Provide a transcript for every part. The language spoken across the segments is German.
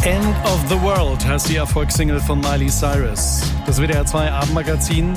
End of the World heißt die Erfolgssingle von Miley Cyrus. Das WDR 2 Abendmagazin.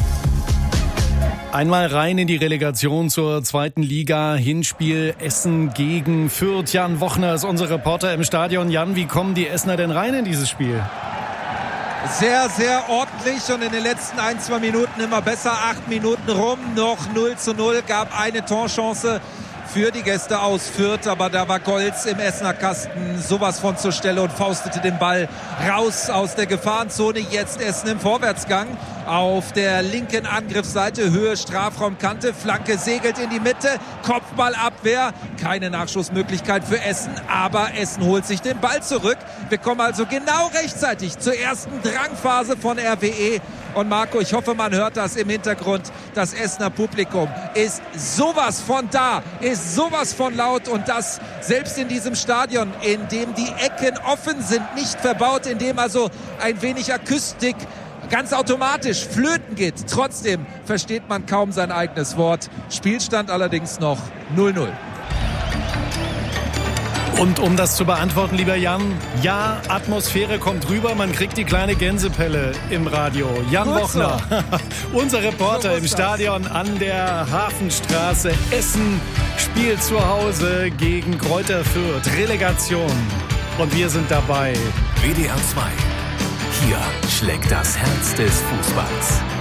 Einmal rein in die Relegation zur zweiten Liga. Hinspiel Essen gegen Fürth. Jan Wochner ist unser Reporter im Stadion. Jan, wie kommen die Essener denn rein in dieses Spiel? Sehr, sehr ordentlich und in den letzten 1-2 Minuten immer besser. 8 Minuten rum, noch 0:0, gab eine Torchance für die Gäste aus Fürth, aber da war Golz im Essener Kasten sowas von zur Stelle und faustete den Ball raus aus der Gefahrenzone. Jetzt Essen im Vorwärtsgang auf der linken Angriffsseite, Höhe Strafraumkante, Flanke segelt in die Mitte, Kopfballabwehr, keine Nachschussmöglichkeit für Essen, aber Essen holt sich den Ball zurück. Wir kommen also genau rechtzeitig zur ersten Drangphase von RWE. Und Marco, ich hoffe, man hört das im Hintergrund. Das Essener Publikum ist sowas von da, ist sowas von laut und das selbst in diesem Stadion, in dem die Ecken offen sind, nicht verbaut, in dem also ein wenig Akustik ganz automatisch flöten geht. Trotzdem versteht man kaum sein eigenes Wort. Spielstand allerdings noch 0:0. Und um das zu beantworten, lieber Jan, ja, Atmosphäre kommt rüber, man kriegt die kleine Gänsepelle im Radio. Jan Wochner, unser Reporter im Stadion an der Hafenstraße. Essen spielt zu Hause gegen Greuther Fürth, Relegation. Und wir sind dabei. WDR 2. Hier schlägt das Herz des Fußballs.